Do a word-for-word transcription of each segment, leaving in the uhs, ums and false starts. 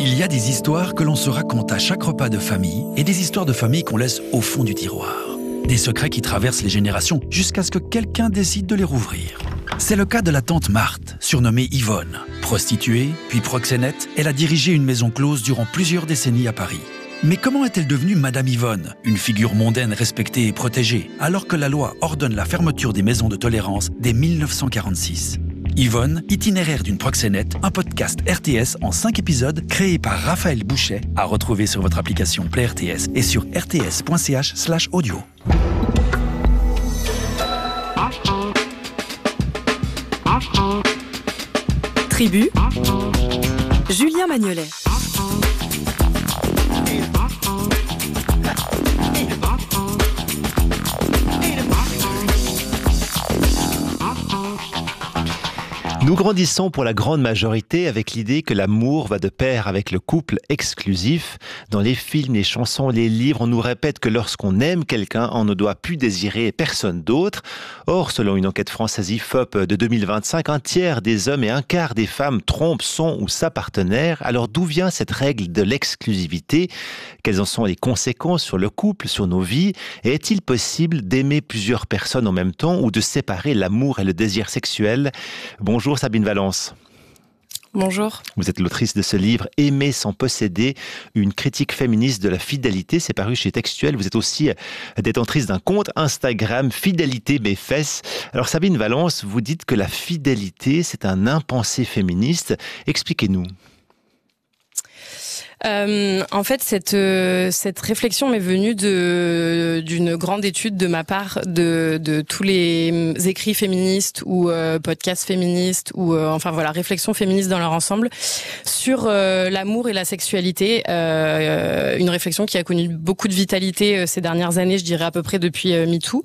Il y a des histoires que l'on se raconte à chaque repas de famille et des histoires de famille qu'on laisse au fond du tiroir. Des secrets qui traversent les générations jusqu'à ce que quelqu'un décide de les rouvrir. C'est le cas de la tante Marthe, surnommée Yvonne. Prostituée, puis proxénète, elle a dirigé une maison close durant plusieurs décennies à Paris. Mais comment est-elle devenue Madame Yvonne, une figure mondaine respectée et protégée, alors que la loi ordonne la fermeture des maisons de tolérance dès mille neuf cent quarante-six ? Yvonne, itinéraire d'une proxénète, un podcast R T S en cinq épisodes créé par Raphaël Bouchet, à retrouver sur votre application Play R T S et sur rts.ch slash audio. Tribu, Julien Magnolet. Nous grandissons pour la grande majorité avec l'idée que l'amour va de pair avec le couple exclusif. Dans les films, les chansons, les livres, on nous répète que lorsqu'on aime quelqu'un, on ne doit plus désirer personne d'autre. Or, selon une enquête française I F O P de deux mille vingt-cinq, un tiers des hommes et un quart des femmes trompent son ou sa partenaire. Alors d'où vient cette règle de l'exclusivité ? Quelles en sont les conséquences sur le couple, sur nos vies ? Et est-il possible d'aimer plusieurs personnes en même temps ou de séparer l'amour et le désir sexuel ? Bonjour Sabine Valence. Bonjour. Vous êtes l'autrice de ce livre « Aimer sans posséder », une critique féministe de la fidélité. C'est paru chez Textuel. Vous êtes aussi détentrice d'un compte Instagram « Fidélité mes fesses ». Alors Sabine Valence, vous dites que la fidélité, c'est un impensé féministe. Expliquez-nous. Euh, en fait, cette euh, cette réflexion m'est venue de d'une grande étude de ma part de de tous les écrits féministes ou euh, podcasts féministes ou euh, enfin voilà réflexions féministes dans leur ensemble sur euh, l'amour et la sexualité. Euh, une réflexion qui a connu beaucoup de vitalité euh, ces dernières années, je dirais à peu près depuis euh, MeToo,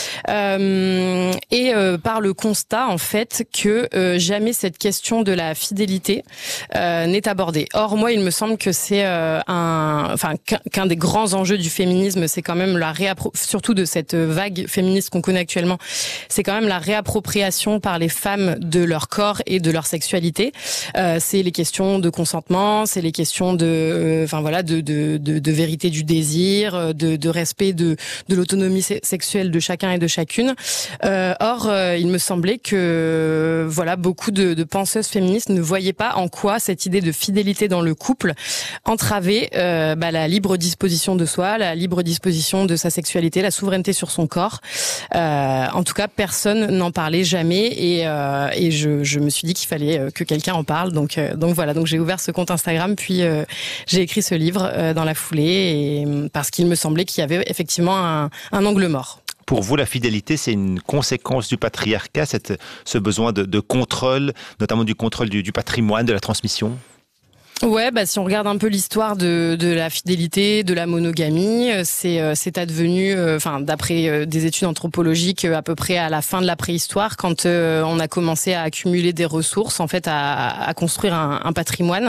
euh, et euh, par le constat en fait que euh, jamais cette question de la fidélité euh, n'est abordée. Or moi, il me semble que c'est euh, un, enfin qu'un, qu'un des grands enjeux du féminisme, c'est quand même la réappro- surtout de cette vague féministe qu'on connaît actuellement, c'est quand même la réappropriation par les femmes de leur corps et de leur sexualité. Euh, c'est les questions de consentement, c'est les questions de, euh, enfin voilà, de, de, de, de vérité du désir, de, de respect de, de l'autonomie sexuelle de chacun et de chacune. Euh, or, euh, il me semblait que voilà, beaucoup de, de penseuses féministes ne voyaient pas en quoi cette idée de fidélité dans le couple entravait euh, bah, la libre disposition de soi, la libre disposition de sa sexualité, la souveraineté sur son corps. Euh, en tout cas, personne n'en parlait jamais et, euh, et je, je me suis dit qu'il fallait que quelqu'un en parle. Donc, euh, donc voilà, donc j'ai ouvert ce compte Instagram, puis euh, j'ai écrit ce livre euh, dans la foulée et, parce qu'il me semblait qu'il y avait effectivement un, un angle mort. Pour vous, la fidélité, c'est une conséquence du patriarcat, cette, ce besoin de, de contrôle, notamment du contrôle du, du patrimoine, de la transmission ? Ouais, bah si on regarde un peu l'histoire de de la fidélité, de la monogamie, c'est c'est advenu, enfin d'après des études anthropologiques, à peu près à la fin de la préhistoire, quand euh, on a commencé à accumuler des ressources, en fait, à, à construire un, un patrimoine,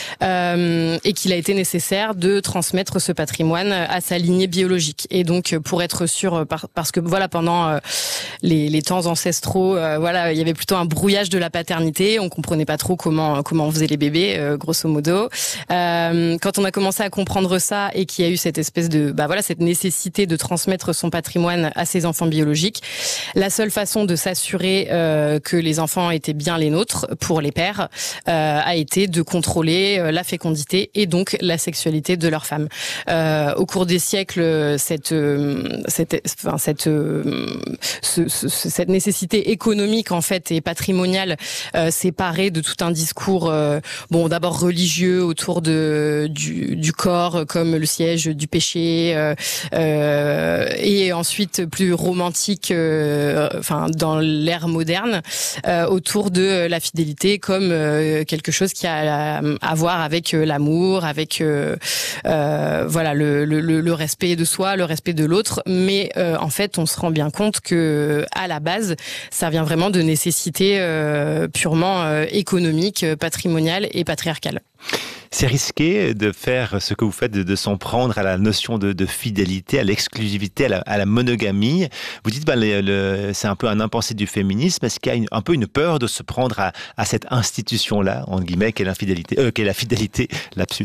euh, et qu'il a été nécessaire de transmettre ce patrimoine à sa lignée biologique. Et donc, pour être sûr, par, parce que voilà, pendant euh, les les temps ancestraux, euh, voilà, il y avait plutôt un brouillage de la paternité, on comprenait pas trop comment comment on faisait les bébés, euh, grosso modo. Euh, quand on a commencé à comprendre ça et qu'il y a eu cette espèce de, bah voilà, cette nécessité de transmettre son patrimoine à ses enfants biologiques, la seule façon de s'assurer euh, que les enfants étaient bien les nôtres pour les pères euh, a été de contrôler euh, la fécondité et donc la sexualité de leurs femmes. Euh, au cours des siècles, cette, euh, cette, enfin cette, euh, ce, ce, cette nécessité économique en fait et patrimoniale euh, s'est parée de tout un discours, euh, bon d'abord religieux autour de du, du corps comme le siège du péché, euh, euh, et ensuite plus romantique, euh, enfin dans l'ère moderne, euh, autour de la fidélité comme euh, quelque chose qui a à, à voir avec euh, l'amour, avec euh, euh, voilà le, le, le respect de soi, le respect de l'autre. Mais euh, en fait, on se rend bien compte que à la base, ça vient vraiment de nécessités euh, purement euh, économiques, patrimoniales et patriarcales. C'est risqué de faire ce que vous faites, de, de s'en prendre à la notion de, de fidélité, à l'exclusivité, à la, à la monogamie. Vous dites, bah, le, le, c'est un peu un impensé du féminisme. Est-ce qu'il y a une, un peu une peur de se prendre à, à cette institution-là, entre guillemets, qu'est l'infidélité, euh, qu'est la fidélité, lapsus?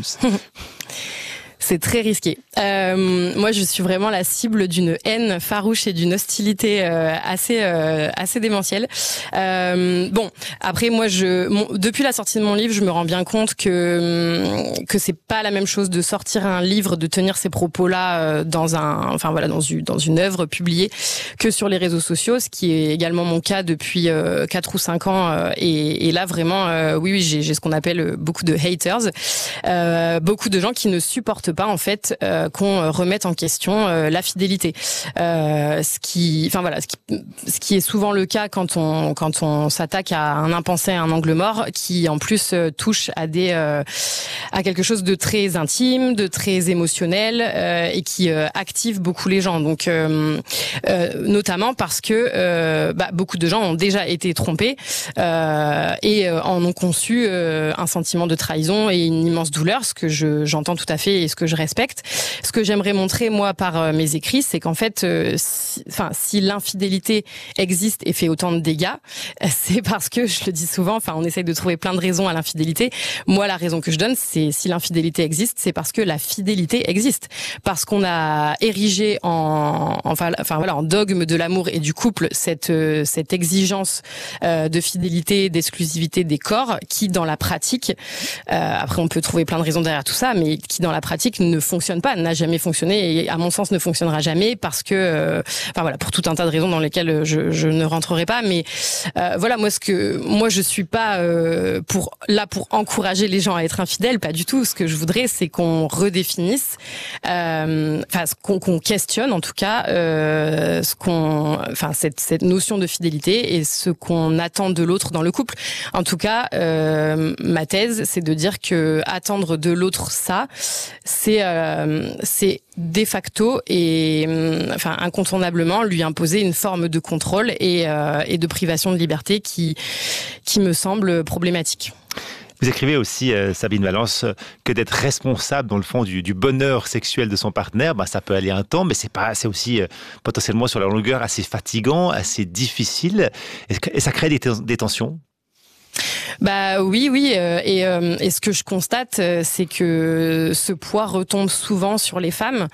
C'est très risqué. Euh, moi, je suis vraiment la cible d'une haine farouche et d'une hostilité euh, assez euh, assez démentielle. Euh, bon, après, moi, je mon, depuis la sortie de mon livre, je me rends bien compte que que c'est pas la même chose de sortir un livre, de tenir ces propos-là euh, dans un, enfin voilà, dans une dans une œuvre publiée, que sur les réseaux sociaux, ce qui est également mon cas depuis euh, quatre ou cinq ans. Euh, et, et là, vraiment, euh, oui, oui, j'ai, j'ai ce qu'on appelle beaucoup de haters, euh, beaucoup de gens qui ne supportent pas en fait euh, qu'on remette en question euh, la fidélité, euh, ce qui, enfin voilà, ce qui, ce qui est souvent le cas quand on quand on s'attaque à un impensé, à un angle mort, qui en plus euh, touche à des euh, à quelque chose de très intime, de très émotionnel euh, et qui euh, active beaucoup les gens. Donc euh, euh, notamment parce que euh, bah, beaucoup de gens ont déjà été trompés euh, et euh, en ont conçu euh, un sentiment de trahison et une immense douleur, ce que je j'entends tout à fait et ce que je respecte. Ce que j'aimerais montrer moi par euh, mes écrits, c'est qu'en fait, euh, si, enfin, si l'infidélité existe et fait autant de dégâts, c'est parce que, je le dis souvent, enfin, on essaye de trouver plein de raisons à l'infidélité. Moi, la raison que je donne, c'est si l'infidélité existe, c'est parce que la fidélité existe, parce qu'on a érigé en, enfin, enfin voilà, en dogme de l'amour et du couple cette euh, cette exigence euh, de fidélité, d'exclusivité des corps, qui dans la pratique, euh, après on peut trouver plein de raisons derrière tout ça, mais qui dans la pratique ne fonctionne pas, n'a jamais fonctionné et à mon sens ne fonctionnera jamais parce que, euh, enfin voilà, pour tout un tas de raisons dans lesquelles je, je ne rentrerai pas, mais euh, voilà, moi ce que, moi je suis pas euh, pour là pour encourager les gens à être infidèles, pas du tout. Ce que je voudrais, c'est qu'on redéfinisse, euh, enfin qu'on, qu'on questionne en tout cas, euh, ce qu'on, enfin cette cette notion de fidélité et ce qu'on attend de l'autre dans le couple. En tout cas, euh, ma thèse, c'est de dire que attendre de l'autre ça, c'est euh, c'est de facto et enfin incontournablement lui imposer une forme de contrôle et euh, et de privation de liberté qui qui me semble problématique. Vous écrivez aussi, euh, Sabine Valence, que d'être responsable dans le fond du, du bonheur sexuel de son partenaire, ben, ça peut aller un temps, mais c'est pas, c'est aussi euh, potentiellement sur la longueur assez fatigant, assez difficile, et, et ça crée des, des tensions. Bah oui, oui, euh, et, euh, et ce que je constate, euh, c'est que ce poids retombe souvent sur les femmes.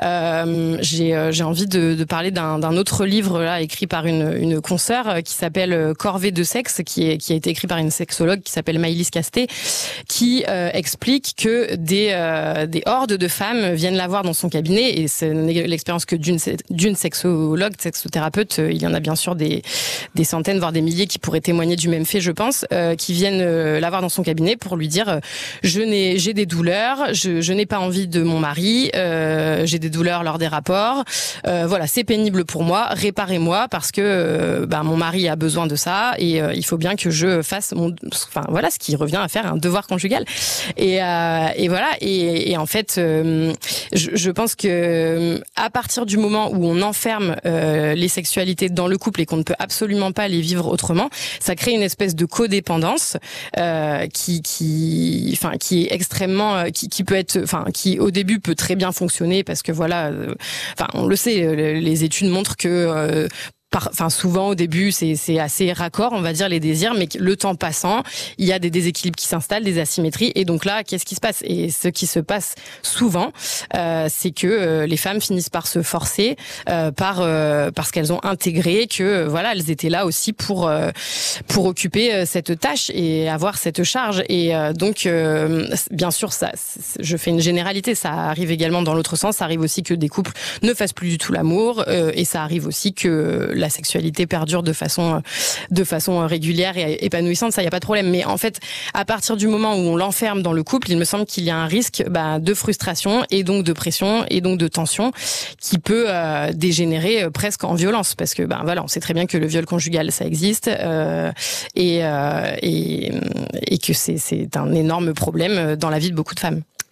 Euh, j'ai, euh, j'ai envie de, de parler d'un, d'un autre livre là écrit par une, une consoeur euh, qui s'appelle Corvée de sexe, qui, est, qui a été écrit par une sexologue qui s'appelle Maëlys Casté, qui euh, explique que des, euh, des hordes de femmes viennent la voir dans son cabinet, et c'est l'expérience que d'une, d'une sexologue, sexothérapeute, il y en a bien sûr des, des centaines, voire des milliers qui pourraient témoigner du même fait, je pense, euh, qui viennent euh, la voir dans son cabinet pour lui dire euh, je n'ai j'ai des douleurs, je, je n'ai pas envie de mon mari, euh, j'ai des douleurs lors des rapports, euh, voilà, c'est pénible pour moi, réparez-moi parce que euh, bah, mon mari a besoin de ça et euh, il faut bien que je fasse mon, enfin voilà, ce qui revient à faire un devoir conjugal. Et, euh, et voilà, et, et en fait, euh, je, je pense que à partir du moment où on enferme euh, les sexualités dans le couple et qu'on ne peut absolument pas les vivre autrement, ça crée une espèce de codépendance euh, qui qui enfin qui est extrêmement qui qui peut être enfin qui au début peut très bien fonctionner parce que voilà euh, enfin on le sait, les études montrent que euh, Par, enfin souvent au début c'est c'est assez raccord, on va dire, les désirs, mais le temps passant, il y a des déséquilibres qui s'installent, des asymétries, et donc là qu'est-ce qui se passe? Et ce qui se passe souvent, euh, c'est que euh, les femmes finissent par se forcer, euh, par euh, parce qu'elles ont intégré que euh, voilà, elles étaient là aussi pour euh, pour occuper euh, cette tâche et avoir cette charge. Et euh, donc euh, bien sûr ça, je fais une généralité, ça arrive également dans l'autre sens, ça arrive aussi que des couples ne fassent plus du tout l'amour, euh, et ça arrive aussi que la sexualité perdure de façon de façon régulière et épanouissante, ça y a pas de problème. Mais en fait, à partir du moment où on l'enferme dans le couple, il me semble qu'il y a un risque bah, de frustration et donc de pression et donc de tension qui peut euh, dégénérer euh, presque en violence, parce que ben voilà, on sait très bien que le viol conjugal ça existe euh, et, euh, et et que c'est c'est un énorme problème dans la vie de beaucoup de femmes.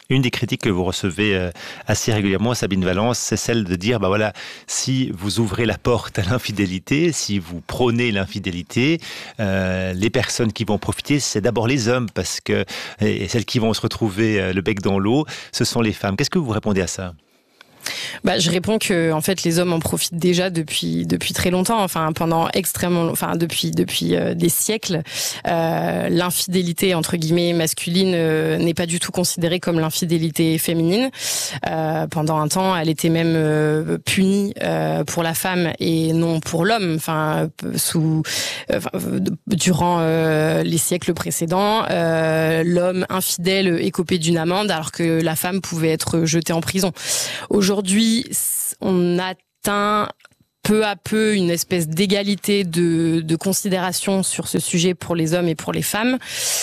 Une des critiques que vous recevez euh, assez régulièrement, Sabine Valence, c'est celle de dire, bah voilà, si vous ouvrez la porte à l'infidélité, si vous prônez l'infidélité, euh, les personnes qui vont profiter, c'est d'abord les hommes, parce que et celles qui vont se retrouver euh, le bec dans l'eau, ce sont les femmes. Qu'est-ce que vous répondez à ça ? Bah, je réponds que en fait les hommes en profitent déjà depuis depuis très longtemps, enfin pendant extrêmement, enfin depuis depuis euh, des siècles. Euh, l'infidélité entre guillemets masculine euh, n'est pas du tout considérée comme l'infidélité féminine. Euh, pendant un temps, elle était même euh, punie euh, pour la femme et non pour l'homme. Enfin sous euh, durant euh, les siècles précédents, euh, l'homme infidèle écopait d'une amende alors que la femme pouvait être jetée en prison. Aujourd'hui, on atteint peu à peu une espèce d'égalité de, de considération sur ce sujet pour les hommes et pour les femmes.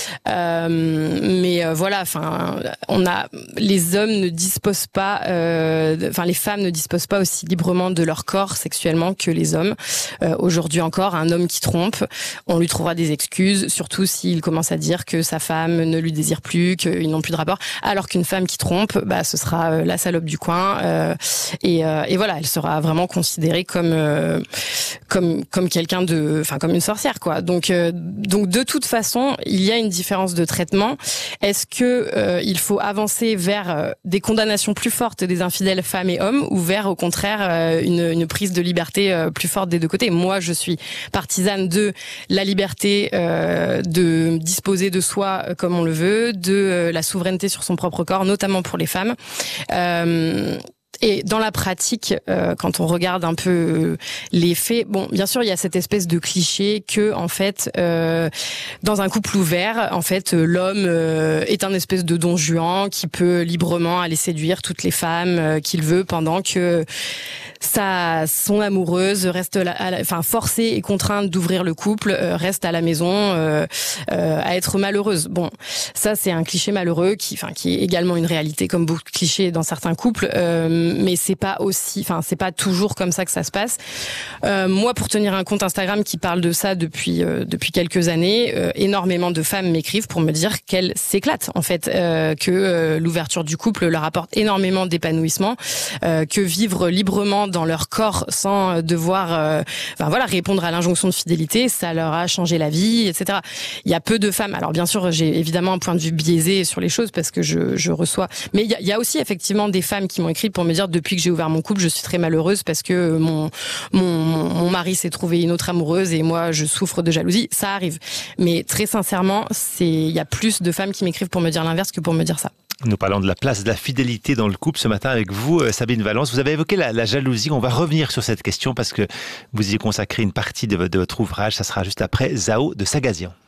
Euh, mais euh, voilà, enfin, on a les hommes ne disposent pas, euh, enfin les femmes ne disposent pas aussi librement de leur corps sexuellement que les hommes. Euh, aujourd'hui encore, un homme qui trompe, on lui trouvera des excuses, surtout s'il commence à dire que sa femme ne lui désire plus, qu'ils n'ont plus de rapport. Alors qu'une femme qui trompe, bah ce sera euh, la salope du coin. Euh, et, euh, et voilà, elle sera vraiment considérée comme Euh, comme comme quelqu'un de, enfin comme une sorcière quoi. Donc euh, donc de toute façon, il y a une différence de traitement. Est-ce que euh, il faut avancer vers euh, des condamnations plus fortes des infidèles femmes et hommes ou vers au contraire euh, une une prise de liberté euh, plus forte des deux côtés? Moi, je suis partisane de la liberté euh, de disposer de soi euh, comme on le veut, de euh, la souveraineté sur son propre corps, notamment pour les femmes. Euh, Et dans la pratique, euh, quand on regarde un peu euh, les faits, bon, bien sûr, il y a cette espèce de cliché que, en fait, euh, dans un couple ouvert, en fait, euh, l'homme euh, est un espèce de don Juan qui peut librement aller séduire toutes les femmes euh, qu'il veut, pendant que sa son amoureuse reste, la, à la, enfin, forcée et contrainte d'ouvrir le couple, euh, reste à la maison euh, euh, à être malheureuse. Bon, ça, c'est un cliché malheureux qui, enfin, qui est également une réalité, comme beaucoup de clichés dans certains couples. Euh, mais c'est pas aussi, enfin c'est pas toujours comme ça que ça se passe. Euh, moi, pour tenir un compte Instagram qui parle de ça depuis euh, depuis quelques années, euh, énormément de femmes m'écrivent pour me dire qu'elles s'éclatent en fait, euh, que euh, l'ouverture du couple leur apporte énormément d'épanouissement, euh, que vivre librement dans leur corps sans devoir, euh, enfin voilà, répondre à l'injonction de fidélité, ça leur a changé la vie, et cetera. Il y a peu de femmes. Alors bien sûr, j'ai évidemment un point de vue biaisé sur les choses parce que je je reçois, mais il y a, il y a aussi effectivement des femmes qui m'ont écrit pour me dire depuis que j'ai ouvert mon couple, je suis très malheureuse parce que mon mon mon mari s'est trouvé une autre amoureuse et moi je souffre de jalousie. Ça arrive, mais très sincèrement, c'est il y a plus de femmes qui m'écrivent pour me dire l'inverse que pour me dire ça. Nous parlons de la place de la fidélité dans le couple ce matin avec vous, Sabine Valence. Vous avez évoqué la, la jalousie. On va revenir sur cette question parce que vous y consacrez une partie de, de votre ouvrage. Ça sera juste après Zao de Sagazian.